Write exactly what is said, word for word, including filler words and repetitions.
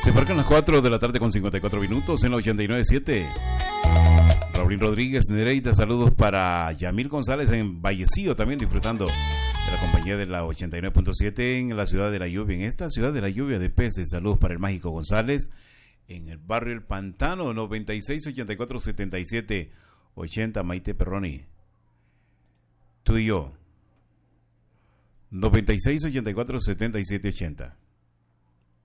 Se marcan las cuatro de la tarde con cincuenta y cuatro minutos en la ochenta y nueve punto siete. Raulín Rodríguez, Nereida, saludos para Yamil González en Vallecillo, también disfrutando de la compañía de la ochenta y nueve punto siete en la ciudad de la lluvia, en esta ciudad de la lluvia de peces. Saludos para el Mágico González en el barrio El Pantano, noventa y seis ochenta y cuatro setenta y siete ochenta. Maite Perroni, tú y yo, noventa y seis ochenta y cuatro setenta y siete ochenta.